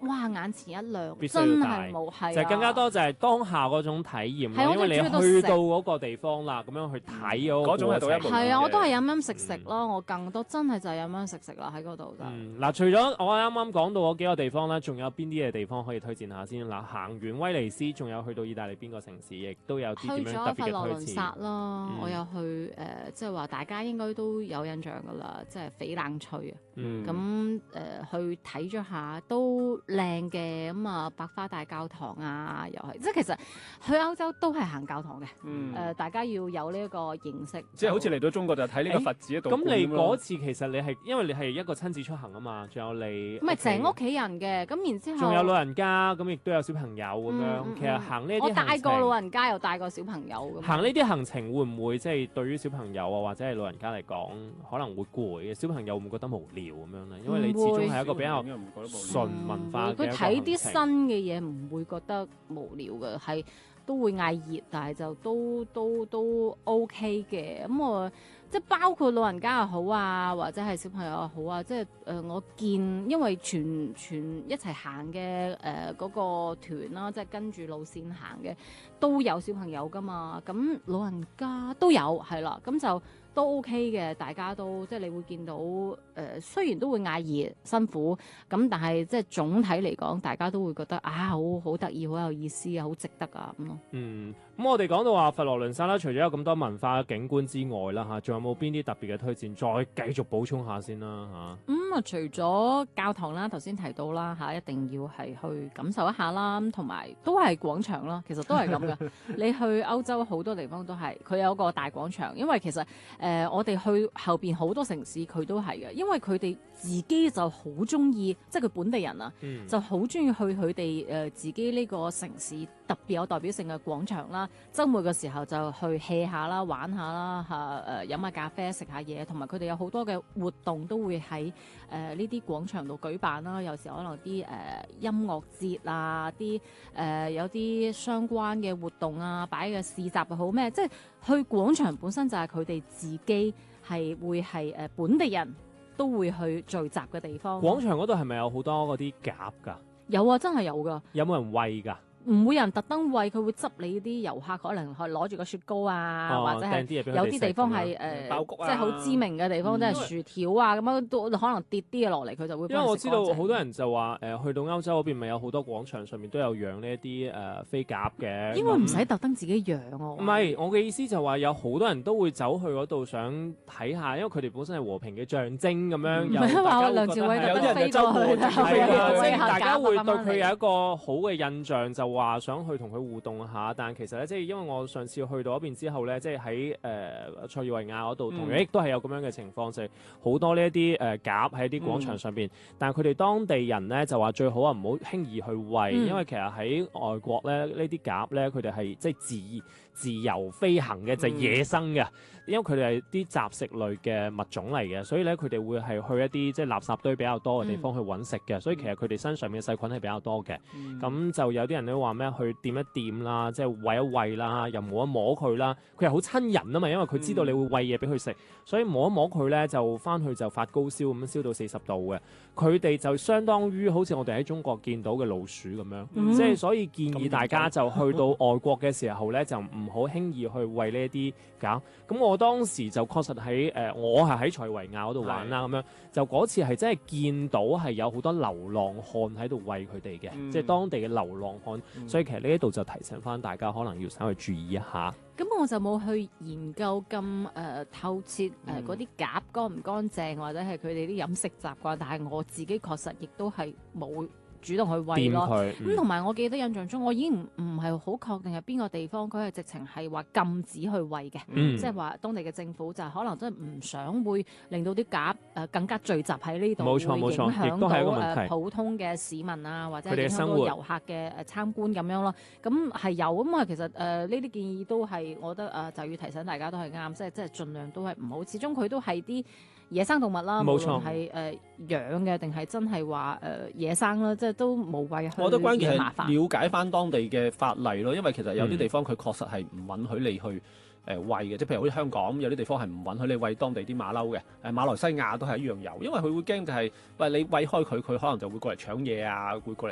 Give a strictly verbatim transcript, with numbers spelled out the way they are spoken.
哇眼前一亮， 必須真要帶係冇係就係更加多就係當下嗰種體驗咯， 係我因為你最主要都去食到嗰個地方啦，咁樣去睇嗰個嗰種係獨一無二過程係啊， 嘅我都係飲飲食食咯，我更多真係就係飲飲食食啦喺嗰度就。 嗯，嗱，除咗我啱啱講到嗰幾個地方咧，仲有邊啲嘅地方可以推薦下先？嗱，行完威尼斯，仲有去到意大利邊個城市，亦都有啲點樣去咗特別佛羅倫嘅推薦。 薩咯， 嗯我有去誒、呃即係話大家應該都有印象噶啦，即係翡冷翠啊。 嗯咁誒、呃去睇咗下都靚嘅，咁啊百花大教堂啊，又係即係其實去歐洲都係行教堂嘅。誒、 嗯， 大家要有呢一個認識。 即係好似嚟到中國就睇呢個佛寺一度咁你嗰次其實你係因為你係一個親子出行啊嘛，仲有你唔係成屋企人嘅，咁然之後仲有老人家，咁亦都有小朋友咁樣。 嗯嗯其實行呢啲我帶行程過老人家又帶過小朋友咁。 行呢啲行程會唔會即係對於小朋友啊或者係老人家嚟講可能會攰嘅？小朋友會唔會覺得無聊咁樣咧？因為你始終係一個比較純文化嘅一個佢睇啲行程新嘅嘢唔會覺得無聊嘅，係都會嗌熱，但係就都都都 OK 嘅。咁我即係包括老人家又好啊，或者係小朋友又好啊，即係誒、呃、我見因為全全一齊行嘅誒嗰個團啦，即係跟住路線行嘅都有小朋友噶嘛，咁老人家都有係啦，咁就。都 OK 嘅，大家都即係你會見到誒、呃，雖然都會嗌熱辛苦，咁但係即係總體嚟講，大家都會覺得啊，好好得意，好有意思啊，好值得啊咁咯。 嗯，咁我哋講到話佛羅倫薩啦，除咗有咁多文化景觀之外啦嚇，仲有冇邊啲特別嘅推薦？再繼續補充下先啦嚇。 咁啊、嗯，除咗教堂啦，頭先提到啦嚇，一定要係去感受一下啦，咁同埋都係廣場啦，其實都係咁噶。你去歐洲好多地方都係，佢有個大廣場，因為其實。誒、呃，我哋去後邊好多城市，佢都係嘅，因為佢哋自己就好中意，即係佢本地人啊， 嗯、 就好中意去佢哋誒自己呢個城市特別有代表性嘅廣場啦。週末嘅時候就去 hea 下啦、玩下啦、嚇誒飲下咖啡、食下嘢，同埋佢哋有好多嘅活動都會喺誒呢啲廣場度舉辦啦。有時可能啲誒、呃、音樂節啊，啲誒、呃、有啲相關嘅活動啊，擺嘅市集又好咩，即係去廣場本身就係佢哋自己係會係誒本地人都會去聚集嘅地方。 廣場嗰度係咪有好多嗰啲鴿㗎？ 有啊，真係有㗎。 有冇人餵㗎？ 唔會有人特登餵，佢會執你啲遊客，可能係攞住個雪糕啊， 哦、 或者係有啲地方係誒， 爆谷啊， 即係好知名嘅地方，即係、嗯、薯條啊咁樣，都可能跌啲嘢落嚟，佢就會。 因為我知道好多人就話誒、呃，去到歐洲嗰邊咪有好多廣場上面都有養呢一啲誒飛鴿嘅。 應該唔使特登自己養喎。 唔係，我嘅意思就話有好多人都會走去嗰度想睇下，因為佢哋本身係和平嘅象徵咁樣。 唔係話梁朝偉特登飛過去， 即係大家會對佢有一個好嘅印象就。話想去同佢互動下，但其實咧，即係因為我上次去到嗰邊之後咧，即係喺誒塞爾維亞嗰度，同樣亦都係有咁樣嘅情況，就係、是、好多呢一啲誒鴿喺啲廣場上邊，嗯、但係佢哋當地人咧就話最好啊唔好輕易去餵，嗯、因為其實喺外國咧呢啲鴿咧佢哋係即係自自由飛行嘅，就係、野生嘅，嗯、因為佢哋係啲雜食類嘅物種嚟嘅，所以咧佢哋會係去一啲即係垃圾堆比較多嘅地方去揾食嘅，嗯、所以其實佢哋身上面嘅細菌係比較多嘅，咁、嗯、就有啲人都話咩去掂一掂啦，即係餵一餵啦，又摸一摸佢啦，佢係好親人啊嘛，因為佢知道你會餵嘢俾佢食，所以摸一摸佢咧就翻去就發高燒咁樣燒到四十度嘅，佢哋就相當於好似我哋喺中國見到嘅老鼠咁樣，嗯、即係所以建議大家就去到外國嘅時候咧就唔好輕易去餵呢一啲鴿。咁我當時就確實喺誒、呃，我係喺塞維亞嗰度玩啦，咁樣就嗰次係真係見到係有好多流浪漢喺度餵佢哋嘅，嗯、即係當地嘅流浪漢。嗯、所以其實呢一度就提醒翻大家，可能要稍微注意一下。 咁我就冇去研究咁誒、呃、透徹誒嗰啲鴿乾唔乾淨，或者係佢哋啲飲食習慣，但係我自己確實亦都係冇主動去餵咯，咁同埋我記得印象中，我已經唔唔係好確定係邊個地方，佢係直情係話禁止去餵嘅， 嗯、 即係話當地嘅政府就係可能真係唔想會令到啲鴿誒更加聚集喺呢度， 冇錯冇錯， 會影響到誒、 呃、 普通嘅市民啊，或者影響到遊客嘅誒參觀咁樣咯。咁係有咁啊，其實誒呢啲建議都係我覺得誒、呃、就要提醒大家都係啱，即係即係盡量都係唔好，始終佢都係啲野生動物啦， 冇錯， 無論係誒養嘅定係真係話誒野生啦，即係都無謂去。 我覺得關鍵係麻煩了解翻當地嘅法例咯，因為其實有啲地方佢確實係唔允許你去誒餵嘅，即係譬如好似香港有啲地方係唔允許你餵當地啲馬騮嘅，誒馬來西亞都係一樣有，因為佢會驚就係、是、喂你餵開佢，佢可能就會過嚟搶嘢啊，會過嚟